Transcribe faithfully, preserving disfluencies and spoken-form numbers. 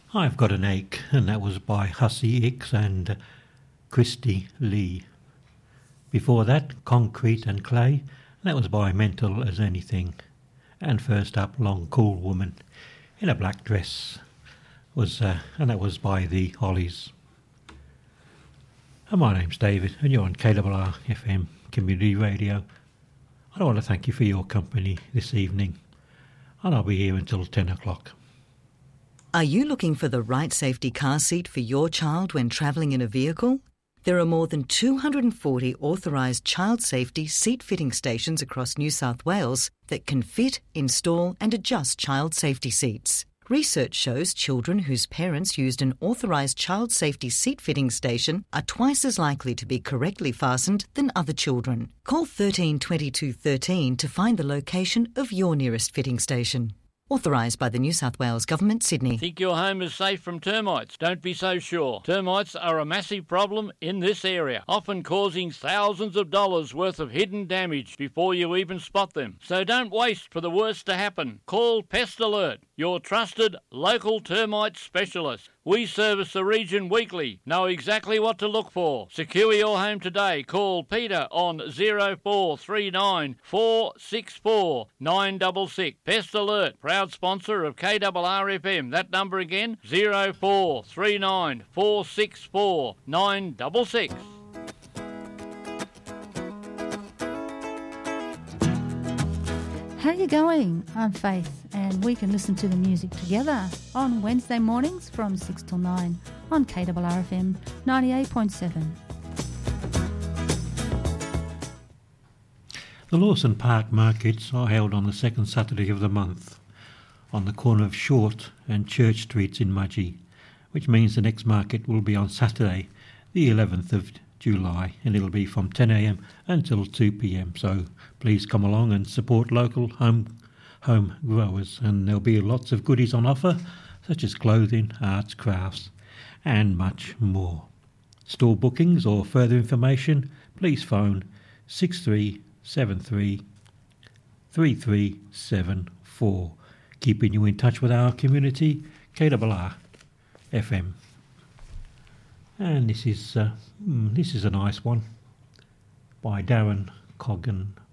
I've Got an Ache, and that was by Hussey Hicks and Christy Lee. Before that, Concrete and Clay, and that was by Mental as Anything. And first up, Long Cool Woman in a Black Dress, was uh, and that was by the Hollies. And my name's David, and you're on K R R F M Community Radio. I want to thank you for your company this evening, and I'll be here until ten o'clock. Are you looking for the right safety car seat for your child when travelling in a vehicle? There are more than two hundred forty authorised child safety seat fitting stations across New South Wales that can fit, install and adjust child safety seats. Research shows children whose parents used an authorised child safety seat fitting station are twice as likely to be correctly fastened than other children. Call thirteen twenty-two thirteen to find the location of your nearest fitting station. Authorised by the New South Wales Government, Sydney. Think your home is safe from termites? Don't be so sure. Termites are a massive problem in this area, often causing thousands of dollars worth of hidden damage before you even spot them. So don't waste for the worst to happen. Call Pest Alert, your trusted local termite specialist. We service the region weekly. Know exactly what to look for. Secure your home today. Call Peter on zero four three nine, four six four, nine six six. Pest Alert, proud sponsor of K R R F M. That number again, zero four three nine, four six four, nine six six. How you going? I'm Faith, and we can listen to the music together on Wednesday mornings from six till nine on K R R F M ninety-eight point seven. The Lawson Park markets are held on the second Saturday of the month on the corner of Short and Church Streets in Mudgee, which means the next market will be on Saturday, the eleventh of July, and it'll be from ten a m until two p m. So please come along and support local home home growers, and there'll be lots of goodies on offer, such as clothing, arts, crafts, and much more. Store bookings or further information, please phone six three seven three, three three seven four. Keeping you in touch with our community, K R R F M. And this is uh, mm, this is a nice one by Darren Coggan